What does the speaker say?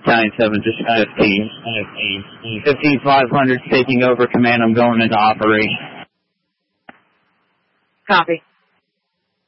97, just 15. 15,500 taking over command. I'm going into operation. Copy.